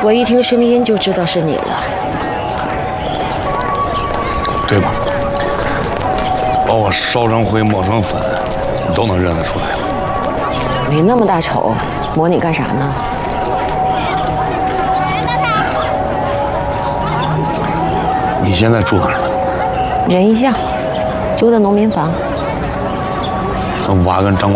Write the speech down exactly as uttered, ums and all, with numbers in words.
我一听声音就知道是你了， 对吧？把我烧成灰、磨成粉，你都能认得出来了。 你那么大丑，模你干啥呢？ 你现在住哪儿呢？ 仁义巷，租的农民房。 那娃跟张。